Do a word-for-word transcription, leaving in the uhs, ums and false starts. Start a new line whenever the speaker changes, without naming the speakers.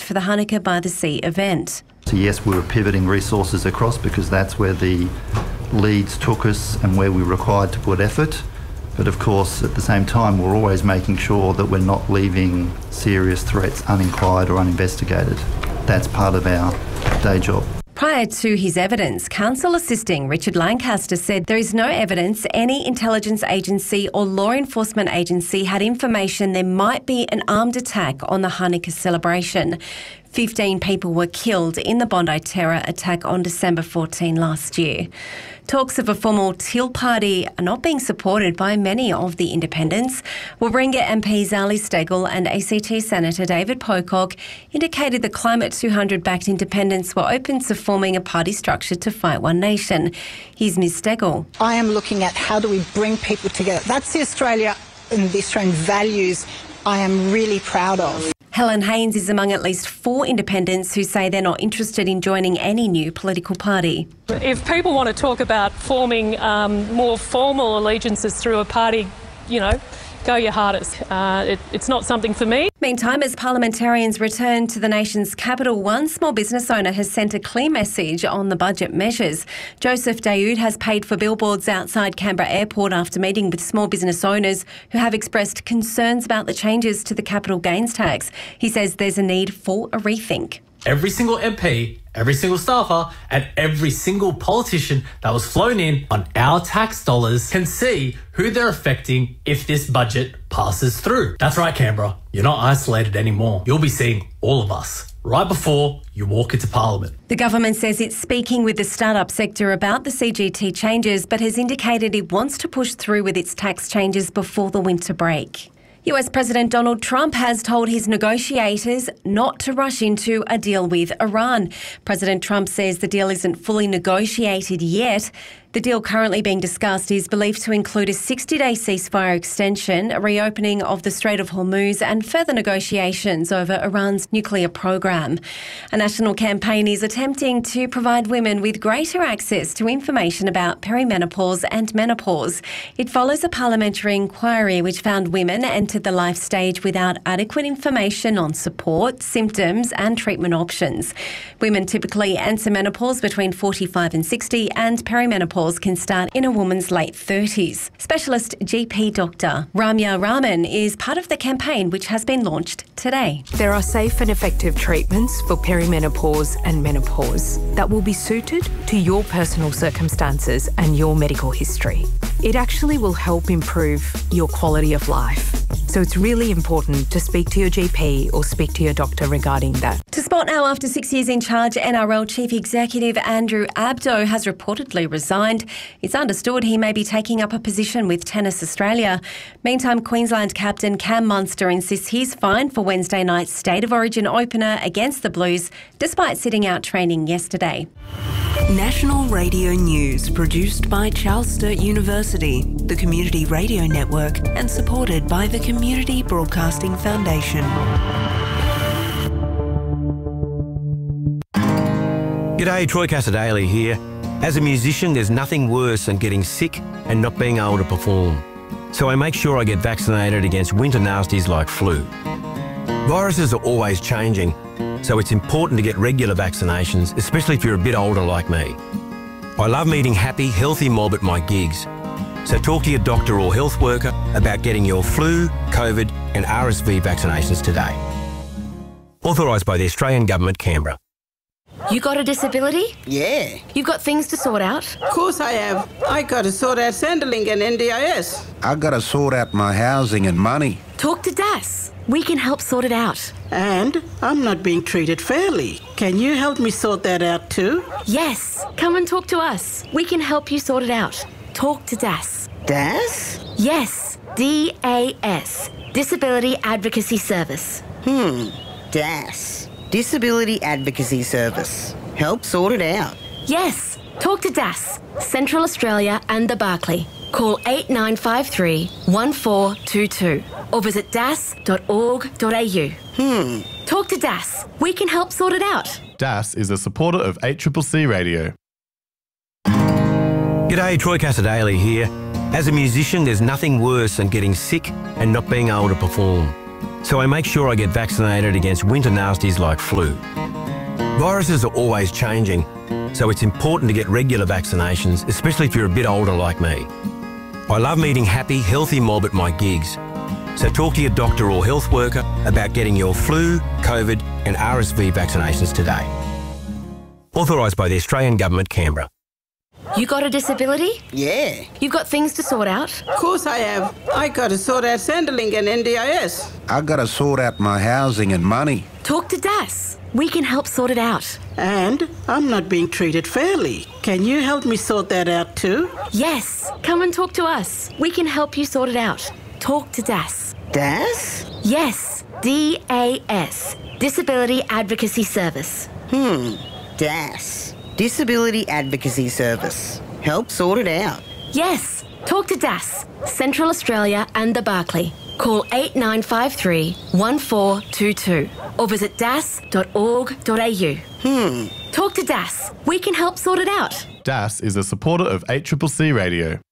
for the Hanukkah by the Sea event.
So yes, we were pivoting resources across because that's where the leads took us and where we were required to put effort. But of course, at the same time, we're always making sure that we're not leaving serious threats uninquired or uninvestigated. That's part of our day job.
Prior to his evidence, counsel assisting Richard Lancaster said there is no evidence any intelligence agency or law enforcement agency had information there might be an armed attack on the Hanukkah celebration. Fifteen people were killed in the Bondi terror attack on December fourteenth last year. Talks of a formal Teal Party are not being supported by many of the independents. Warringah M Ps Ali Steggall and A C T Senator David Pocock indicated the Climate two hundred-backed independents were open to forming a party structure to fight One Nation. Here's Miz Steggall.
I am looking at how do we bring people together. That's the Australia and the Australian values I am really proud of.
Helen Haines is among at least four independents who say they're not interested in joining any new political party.
If people want to talk about forming um, more formal allegiances through a party, you know, go your hardest. Uh, it, it's not something for me.
Meantime, as parliamentarians return to the nation's capital, one small business owner has sent a clear message on the budget measures. Joseph Daoud has paid for billboards outside Canberra Airport after meeting with small business owners who have expressed concerns about the changes to the capital gains tax. He says there's a need for a rethink.
Every single M P, every single staffer and every single politician that was flown in on our tax dollars can see who they're affecting if this budget passes through. That's right, Canberra. You're not isolated anymore. You'll be seeing all of us right before you walk into Parliament.
The government says it's speaking with the startup sector about the C G T changes, but has indicated it wants to push through with its tax changes before the winter break. U S President Donald Trump has told his negotiators not to rush into a deal with Iran. President Trump says the deal isn't fully negotiated yet. The deal currently being discussed is believed to include a sixty-day ceasefire extension, a reopening of the Strait of Hormuz and further negotiations over Iran's nuclear program. A national campaign is attempting to provide women with greater access to information about perimenopause and menopause. It follows a parliamentary inquiry which found women entered the life stage without adequate information on support, symptoms and treatment options. Women typically enter menopause between forty-five and sixty, and perimenopause can start in a woman's late thirties. Specialist G P doctor Ramya Raman is part of the campaign which has been launched today.
There are safe and effective treatments for perimenopause and menopause that will be suited to your personal circumstances and your medical history. It actually will help improve your quality of life. So it's really important to speak to your G P or speak to your doctor regarding that.
To spot now, after six years in charge, N R L Chief Executive Andrew Abdo has reportedly resigned. It's understood he may be taking up a position with Tennis Australia. Meantime, Queensland captain Cam Munster insists he's fine for Wednesday night's State of Origin opener against the Blues, despite sitting out training yesterday.
National Radio News, produced by Charles Sturt University, the Community Radio Network, and supported by the Community Broadcasting Foundation.
G'day, Troy Casadale here. As a musician, there's nothing worse than getting sick and not being able to perform. So I make sure I get vaccinated against winter nasties like flu. Viruses are always changing, so it's important to get regular vaccinations, especially if you're a bit older like me. I love meeting happy, healthy mob at my gigs. So talk to your doctor or health worker about getting your flu, COVID and R S V vaccinations today. Authorised by the Australian Government, Canberra.
You got a disability?
Yeah.
You've got things to sort out?
Of course I have. I got to sort out Centrelink and N D I S.
I got to sort out my housing and money.
Talk to D A S. We can help sort it out.
And I'm not being treated fairly. Can you help me sort that out too?
Yes. Come and talk to us. We can help you sort it out. Talk to D A S.
D A S?
Yes. D A S. Disability Advocacy Service.
Hmm. D A S. Disability Advocacy Service. Help sort it out.
Yes. Talk to D A S. Central Australia and the Barclay. Call eight nine five three, one four two two or visit das dot org dot a u.
Hmm.
Talk to D A S. We can help sort it out.
D A S is a supporter of eight C C C Radio.
G'day, Troy Casadale here. As a musician, there's nothing worse than getting sick and not being able to perform. So I make sure I get vaccinated against winter nasties like flu. Viruses are always changing, so it's important to get regular vaccinations, especially if you're a bit older like me. I love meeting happy, healthy mob at my gigs. So talk to your doctor or health worker about getting your flu, COVID and R S V vaccinations today. Authorised by the Australian Government, Canberra.
You got a disability?
Yeah.
You've got things to sort out?
Of course I have. I got to sort out Centrelink and N D I S.
I got to sort out my housing and money.
Talk to D A S. We can help sort it out.
And I'm not being treated fairly. Can you help me sort that out too?
Yes. Come and talk to us. We can help you sort it out. Talk to D A S.
D A S?
Yes. D A S. Disability Advocacy Service.
Hmm. D A S. Disability Advocacy Service. Help sort it out.
Yes. Talk to D A S. Central Australia and the Barclay. Call eight nine five three, one four two two or visit das dot org dot a u.
Hmm.
Talk to D A S. We can help sort it out.
D A S is a supporter of eight C C C Radio.